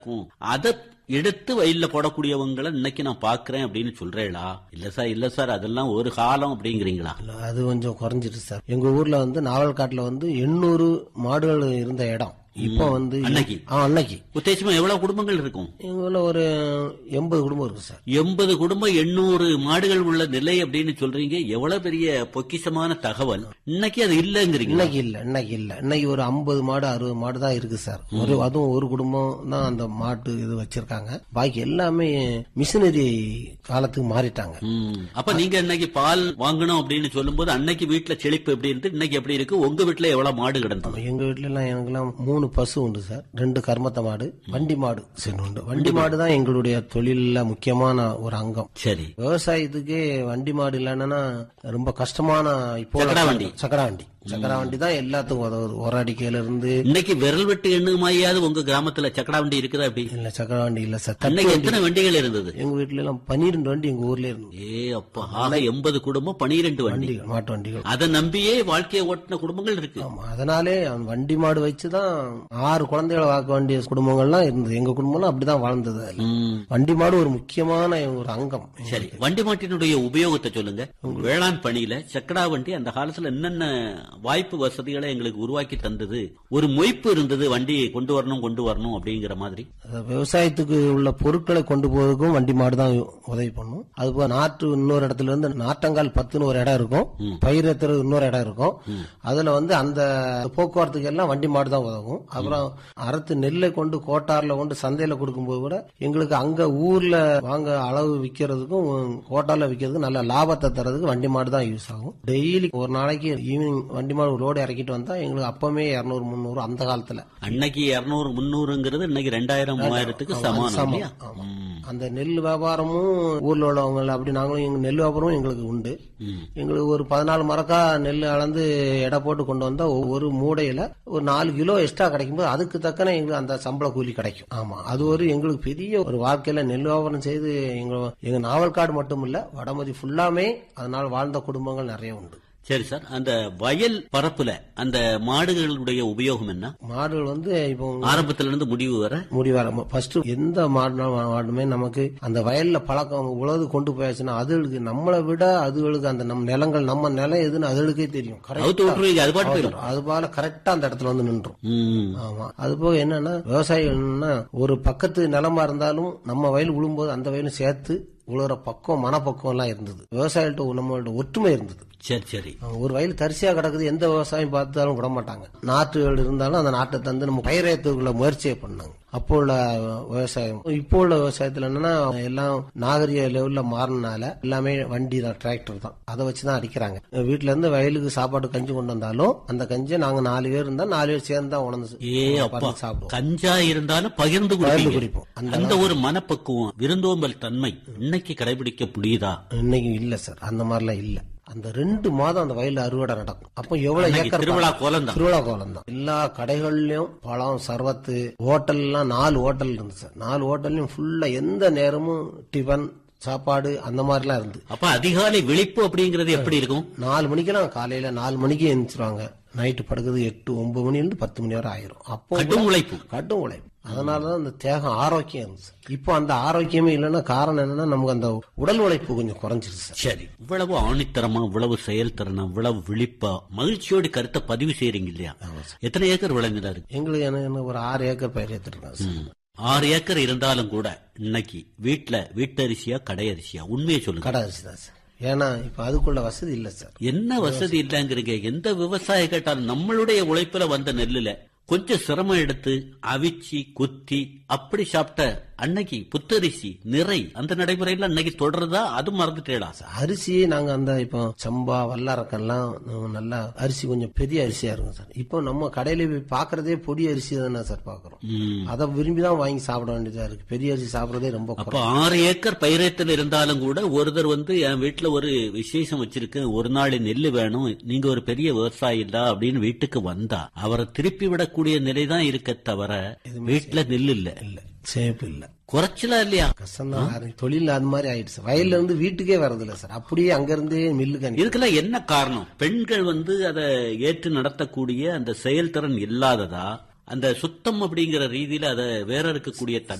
இருக்கும். அத எடுத்து வயல்ல போடக்கூடியவங்களை இன்னைக்கு நான் பாக்குறேன் அப்படின்னு சொல்றேளா? இல்ல சார் அதெல்லாம் ஒரு காலம் அப்படிங்கிறீங்களா? அது கொஞ்சம் குறைஞ்சிட்டு சார். எங்க ஊர்ல நாவல்காட்டுல 800 மாடுகள் இருந்த இடம் இப்ப அன்னைக்கு உத்தேசமா எவ்வளவு குடும்பங்கள் இருக்கும்? எங்க ஒரு 80 குடும்பம் இருக்கு சார். 80 குடும்பம் 800 மாடுகள் உள்ள நிலை அப்படின்னு சொல்றீங்க. எவ்வளவு பெரிய பொக்கிஷமான தகவல். இன்னைக்கு அது இல்லங்கிறீங்க? இன்னைக்கு இல்ல. இன்னைக்கு ஒரு 50 மாடு 60 மாடு தான் இருக்கு சார். அதுவும் ஒரு குடும்பம் தான் அந்த மாட்டு இது வச்சிருக்காங்க. பாக்கி எல்லாமே மிஷினரி காலத்துக்கு மாறிட்டாங்க. அப்ப நீங்க இன்னைக்கு பால் வாங்கணும் அப்படின்னு சொல்லும் போது அன்னைக்கு வீட்டுல செழிப்பு எப்படி இருந்து இன்னைக்கு எப்படி இருக்கு? உங்க வீட்டுல எவ்வளவு மாடு கிடந்தது? எங்க வீட்டுல எல்லாம் எனக்கெல்லாம் 3 பசு உண்டு சார். 2 கர்மத்த மாடு, வண்டி மாடு உண்டு. வண்டி மாடு தான் எங்களுடைய தொழில முக்கியமான ஒரு அங்கம். சரி. விவசாயத்துக்கு வண்டி மாடு இல்லைன்னா ரொம்ப கஷ்டமான. இப்போ சக்கரா வண்டி தான் எல்லாத்துக்கும் உதவுது. ஒரு அடிக்கையில இருந்து இன்னைக்கு விரல் வெட்டு எண்ணுமாயாவது உங்க கிராமத்துல சக்கரா வண்டி இருக்குதா? அப்படி இல்ல, சக்கரா வண்டி இல்ல சார். அன்னைக்கு எத்தனை வண்டிகள் இருந்தது? எங்க வீட்டுல எல்லாம் 12 வண்டி எங்க ஊர்ல இருந்தது. அப்பா, 80 குடும்பம் 12 வண்டி மாட்டு வண்டிகள். அதை நம்பியே வாழ்க்கையை ஓட்டின குடும்பங்கள் இருக்கு. அதனாலே வண்டி மாடு வச்சுதான் 6 குழந்தைகளை வாக்க வேண்டிய குடும்பங்கள்லாம் இருந்தது. எங்க குடும்பம்லாம் அப்படிதான் வாழ்ந்தது. வண்டி மாடு ஒரு முக்கியமான ஒரு அங்கம். சரி, வண்டி மாட்டினுடைய உபயோகத்தை சொல்லுங்க. வேளாண் பணியில சக்கரா வண்டி அந்த காலத்துல என்னென்ன வாய்ப்பு வசதிகளை எங்களுக்கு உருவாக்கி தந்தது? ஒரு மொய்ப்பு இருந்தது, வண்டியை கொண்டு வரணும் அப்படிங்கிற மாதிரி. விவசாயத்துக்கு உள்ள பொருட்களை கொண்டு போவதுக்கும் வண்டி மாடு தான் உதவி பண்ணும். அதுபோல நாற்று இன்னொரு இடத்துல இருந்து நாட்டங்கால் 10ன்னு ஒரு இடம் இருக்கும், பயிர் ஏத்துறது இன்னொரு இடம் இருக்கும். அதுல அந்த போக்குவரத்துக்கு எல்லாம் வண்டி மாடு தான் உதவும். அப்புறம் அறுத்து நெல்லை கொண்டு கோட்டார்ல கொண்டு சந்தையில கொடுக்கும்போது கூட எங்களுக்கு அங்க ஊர்ல வாங்க அளவு விக்கிறதுக்கும் கோட்டார்ல விக்கிறதுக்கும் நல்ல லாபத்தை தரதுக்கு வண்டி மாடு தான் யூஸ் ஆகும். டெய்லி ஒரு நாளைக்கு ஈவினிங் வண்டி மாடு லோடு இறக்கிட்டு வந்தா எங்களுக்கு அப்பவே 200 300 அந்த காலத்துல. அன்னைக்கு 200 300ங்கிறது இன்னைக்கு 2000 3000க்கு சமானம். அந்த நெல் வியாபாரமும் ஊர்ல உள்ளவங்க அப்படி நாங்களும் எங்க நெல் வியாபாரமும் எங்களுக்கு உண்டு. எங்களுக்கு ஒரு 14 மரக்கா நெல் அளந்து எடை போட்டு கொண்டு வந்தா ஒரு மூடையில ஒரு 4 கிலோ எக்ஸ்ட்ரா கிடைக்கும் போது அதுக்கு தக்கன எங்களுக்கு அந்த சம்பள கூலி கிடைக்கும். ஆமா, அது எங்களுக்கு பெரிய ஒரு வாழ்க்கையில நெல் வியாபாரம் செய்து எங்க நாவல்காடு மட்டும் இல்ல வடமதி ஃபுல்லாமே அதனால வாழ்ந்த குடும்பங்கள் நிறைய உண்டு. சரி சார், அந்த வயல் பரப்புல அந்த மாடுகளுடைய உபயோகம் என்ன? மாடுகள் இப்போ ஆரம்பத்துல இருந்து முடிவு வர ஃபர்ஸ்ட் எந்த மாடுமே நமக்கு அந்த வயல்ல பழக்கம் உழவு கொண்டு போயாச்சுன்னா அதுகளுக்கு நம்மளை விட அதுகளுக்கு அந்த நம்ம நிலங்கள் நம்ம நிலம் எதுன்னு அதுகளுக்கே தெரியும். அது போல கரெக்டா அந்த இடத்துல நின்றும். ஆமா, அது போக என்னன்னா விவசாயிகள்னா ஒரு பக்கத்து நிலமா இருந்தாலும் நம்ம வயல் உழும்போது அந்த வயலும் சேர்த்து உழுற பக்கம் மனப்பக்கம் எல்லாம் இருந்தது. விவசாயிகிட்ட நம்மள்ட்ட ஒற்றுமை இருந்தது. சரி, ஒரு வயல் தரிசியா கிடக்குது, எந்த விவசாயம் பார்த்தாலும் விட மாட்டாங்க. நாற்றுகள் இருந்தாலும் அந்த நாட்டை தந்து நம்ம பயிரேற்றுக்குள்ள முயற்சியை பண்ணாங்க. அப்போ உள்ள விவசாயம் இப்போ உள்ள விவசாயத்துல என்னன்னா எல்லாம் நாகரிக லெவல்ல மாறினால எல்லாமே வண்டி தான், டிராக்டர் தான், அதை வச்சுதான் அடிக்கிறாங்க. வீட்டுல இருந்து வயலுக்கு சாப்பாடு கஞ்சி கொண்டு வந்தாலும் அந்த கஞ்சியை நாங்க 4 பேர் இருந்தா 4 பேர் சேர்ந்து தான் உணர்ந்து சாப்பிடுவோம். கஞ்சா இருந்தாலும் பகிர்ந்து குடிப்போம். அந்த ஒரு மனப்பக்குவம், விருந்தோம்பல் தன்மை இன்னைக்கு கடைபிடிக்க முடியுதா? இன்னைக்கு இல்ல சார், அந்த மாதிரிலாம் இல்ல. அந்த 2 மாதம் அந்த வயல்ல அறுவடை நடக்கும். அப்போ எவ்வளவு ஏக்கர் திருவிழா கோலம் தான். எல்லா கடைகள்லயும் பழம், சர்வத்து, ஹோட்டல் எல்லாம் 4 ஹோட்டல் இருந்து சார். 4 ஹோட்டல்லையும் ஃபுல்லா எந்த நேரமும் டிபன் சாப்பாடு அந்த மாதிரிலாம் இருந்து. அப்ப அதிகாலை விழிப்பு அப்படிங்கறது எப்படி இருக்கும்? 4 மணிக்கெல்லாம் காலையில 4 மணிக்கு எழுந்திருவாங்க. நைட்டு படுக்கிறது 8 9 மணிலிருந்து 10 மணி வரை ஆயிரும். அப்போ கடும் உழைப்பு. அதனாலதான் அந்த தேகம் ஆரோக்கியம் இருந்துச்சு. இப்போ அந்த ஆரோக்கியமே இல்லைன்னா காரணம் என்னன்னா நமக்கு அந்த உடல் உழைப்பு கொஞ்சம் குறைஞ்சிருச்சு. சரி, இவ்வளவு ஆணித்தரமா, இவ்வளவு செயல்திறனா, இவ்வளவு விழிப்பா, மகிழ்ச்சியோடு கருத்தை பதிவு செய்யறீங்க இல்லையா? எத்தனை ஏக்கர் விளைஞ்சதா இருக்கு? எங்களுக்கு என்ன ஒரு 6 ஏக்கர் பயிர் ஏத்திருக்காங்க. 6 ஏக்கர் இருந்தாலும் கூட இன்னைக்கு வீட்டரிசியா கடை அரிசியா? உண்மையை சொல்லுங்க. கடை அரிசி தான் சார். ஏன்னா இப்ப அதுக்குள்ள வசதி இல்ல சார். என்ன வசதி இல்லங்கிறீங்க? எந்த விவசாயி கேட்டாலும் நம்மளுடைய உழைப்புல வந்த நெல்லுல கொஞ்சம் சிரமம் எடுத்து அவிச்சி குத்தி அப்படி சாப்பிட்ட அன்னைக்கு புத்தரிசி நிறை அந்த நடைமுறையில அன்னைக்கு தொடர்றதா? அது மறந்துட்டேடா. அரிசியே நாங்க இப்போ சம்பா வல்லாரக்கெல்லாம் நல்லா அரிசி கொஞ்சம் பெரிய அரிசியா இருக்கும் சார். இப்போ நம்ம கடையில போய் பாக்குறதே பொடி அரிசி தானே சார் பாக்குறோம். அதை விரும்பிதான் வாங்கி சாப்பிட வேண்டியதா இருக்கு. பெரிய அரிசி சாப்பிடறதே ரொம்ப. அப்ப 6 ஏக்கர் பயிரத்தில் இருந்தாலும் கூட ஒருத்தர் என் வீட்டுல ஒரு விசேஷம் வச்சிருக்கு, ஒரு நாள் நெல்லு வேணும், நீங்க ஒரு பெரிய விவசாயி இல்ல அப்படின்னு வீட்டுக்கு வந்தா அவரை திருப்பி விடக்கூடிய நிலைதான் இருக்க தவிர வீட்டுல நெல்லு இல்ல, சேப்பு இல்ல, குறைச்சலா இல்லையா? கஷ்டம். தொழில் அது மாதிரி ஆயிடுச்சு. வயல்ல இருந்து வீட்டுக்கே வரது இல்ல சார். அப்படியே அங்க இருந்தே மில்லுக்கு. இதுக்கெல்லாம் என்ன காரணம்? பெண்கள் அதை ஏற்று நடத்தக்கூடிய அந்த செயல்திறன் இல்லாததா, அந்த சுத்தம் அப்படிங்கிற ரீதியில அதை வேற இருக்கக்கூடிய